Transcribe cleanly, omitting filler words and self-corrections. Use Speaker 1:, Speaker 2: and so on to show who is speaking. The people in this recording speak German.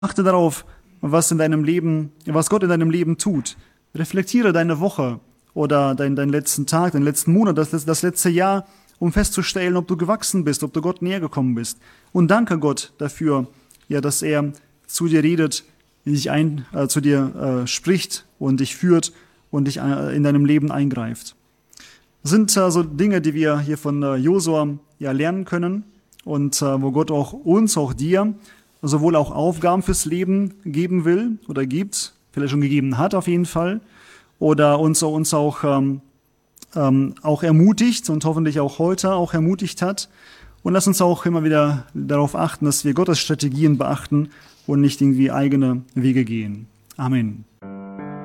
Speaker 1: Achte darauf, was Gott in deinem Leben tut. Reflektiere deine Woche oder deinen letzten Tag, den letzten Monat, das letzte Jahr, um festzustellen, ob du gewachsen bist, ob du Gott näher gekommen bist. Und danke Gott dafür, ja, dass er zu dir redet, zu dir spricht und dich führt und dich in deinem Leben eingreift. Das sind so Dinge, die wir hier von Josua ja lernen können und wo Gott auch uns, auch dir, sowohl auch Aufgaben fürs Leben geben will oder gibt, vielleicht schon gegeben hat auf jeden Fall, oder uns auch ermutigt und hoffentlich auch heute auch ermutigt hat. Und lass uns auch immer wieder darauf achten, dass wir Gottes Strategien beachten und nicht irgendwie eigene Wege gehen. Amen.